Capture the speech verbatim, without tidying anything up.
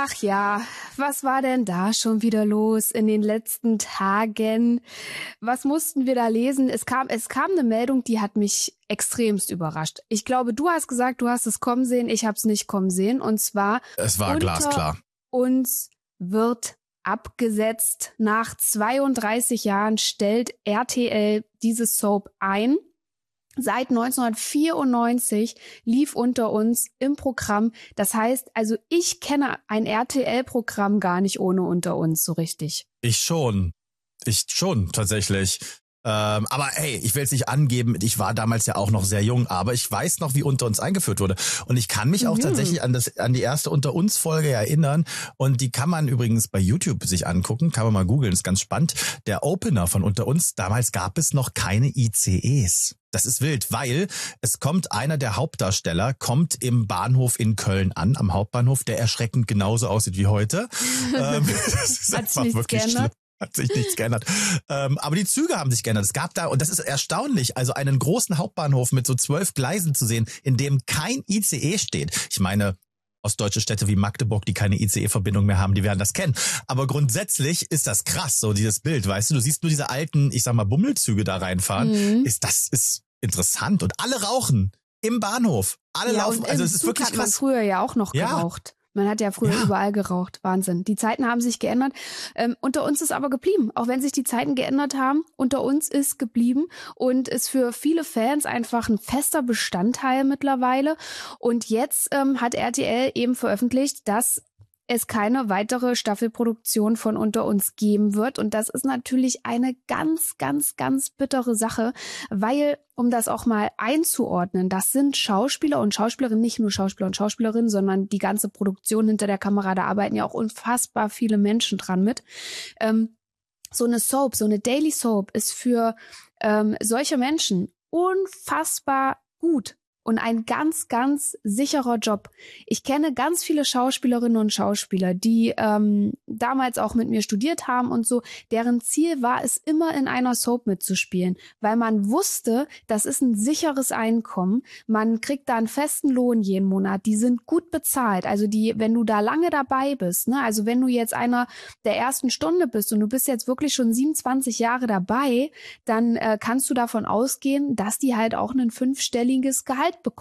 Ach ja, was war denn da schon wieder los in den letzten Tagen? Was mussten wir da lesen? Es kam, es kam eine Meldung, die hat mich extremst überrascht. Ich glaube, du hast gesagt, du hast es kommen sehen, ich habe es nicht kommen sehen. Und zwar, es war glasklar. Uns wird abgesetzt. Nach zweiunddreißig Jahren stellt R T L diese Soap ein. Seit neunzehnhundertvierundneunzig lief unter uns im Programm. Das heißt, also ich kenne ein R T L-Programm gar nicht ohne unter uns so richtig. Ich schon. Ich schon, tatsächlich. Ähm, aber hey, ich will es nicht angeben, ich war damals ja auch noch sehr jung, aber ich weiß noch, wie unter uns eingeführt wurde. Und ich kann mich auch mhm. tatsächlich an das an die erste Unter uns Folge erinnern. Und die kann man übrigens bei YouTube sich angucken, kann man mal googeln, ist ganz spannend. Der Opener von Unter uns, damals gab es noch keine I C Es. Das ist wild, weil es kommt einer der Hauptdarsteller, kommt im Bahnhof in Köln an, am Hauptbahnhof, der erschreckend genauso aussieht wie heute. ähm, das ist Hat sich nichts geändert? Hat sich nichts geändert. Ähm, aber die Züge haben sich geändert. Es gab da, und das ist erstaunlich, also einen großen Hauptbahnhof mit so zwölf Gleisen zu sehen, in dem kein I C E steht. Ich meine, ostdeutsche Städte wie Magdeburg, die keine I C E-Verbindung mehr haben, die werden das kennen. Aber grundsätzlich ist das krass, so dieses Bild, weißt du, du siehst nur diese alten, ich sag mal, Bummelzüge da reinfahren. Mhm. Ist das ist interessant. Und alle rauchen im Bahnhof. Alle ja, laufen, also es ist Zug wirklich hat krass. Man früher ja auch noch ja. geraucht. Man hat ja früher ja. überall geraucht. Wahnsinn. Die Zeiten haben sich geändert. Ähm, unter uns ist aber geblieben. Auch wenn sich die Zeiten geändert haben, unter uns ist geblieben und ist für viele Fans einfach ein fester Bestandteil mittlerweile. Und jetzt ähm, hat R T L eben veröffentlicht, dass es keine weitere Staffelproduktion von Unter uns geben wird. Und das ist natürlich eine ganz, ganz, ganz bittere Sache, weil, um das auch mal einzuordnen, das sind Schauspieler und Schauspielerinnen, nicht nur Schauspieler und Schauspielerinnen, sondern die ganze Produktion hinter der Kamera, da arbeiten ja auch unfassbar viele Menschen dran mit. Ähm, so eine Soap, so eine Daily Soap ist für ähm, solche Menschen unfassbar gut. Und ein ganz, ganz sicherer Job. Ich kenne ganz viele Schauspielerinnen und Schauspieler, die ähm, damals auch mit mir studiert haben und so, deren Ziel war es, immer in einer Soap mitzuspielen, weil man wusste, das ist ein sicheres Einkommen, man kriegt da einen festen Lohn jeden Monat, die sind gut bezahlt, also die, wenn du da lange dabei bist, ne, also wenn du jetzt einer der ersten Stunde bist und du bist jetzt wirklich schon siebenundzwanzig Jahre dabei, dann äh, kannst du davon ausgehen, dass die halt auch ein fünfstelliges Gehalt bekommen.